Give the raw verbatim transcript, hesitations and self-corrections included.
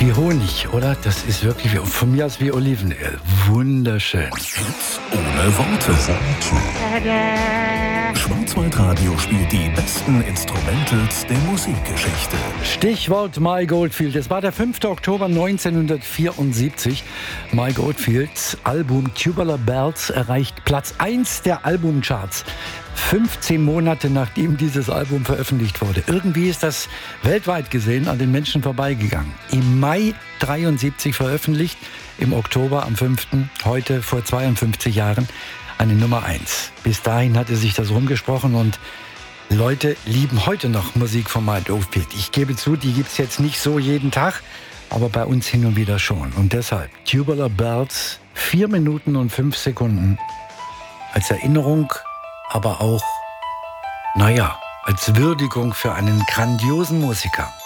wie Honig, oder? Das ist wirklich wie, von mir aus wie Olivenöl. Wunderschön. Hits ohne Worte. Schwarzwaldradio spielt die besten Instrumentals der Musikgeschichte. Stichwort Mike Oldfield. Es war der fünfte Oktober neunzehnhundertvierundsiebzig. Mike Oldfields Album Tubular Bells erreicht Platz eins der Albumcharts. fünfzehn Monate nachdem dieses Album veröffentlicht wurde. Irgendwie ist das weltweit gesehen an den Menschen vorbeigegangen. Im Mai dreiundsiebzig veröffentlicht, im Oktober am fünften heute vor zweiundfünfzig Jahren, eine Nummer eins. Bis dahin hatte sich das rumgesprochen und Leute lieben heute noch Musik von Mike Oldfield. Ich gebe zu, die gibt's jetzt nicht so jeden Tag, aber bei uns hin und wieder schon. Und deshalb Tubular Bells, vier Minuten und fünf Sekunden als Erinnerung, aber auch, naja, als Würdigung für einen grandiosen Musiker.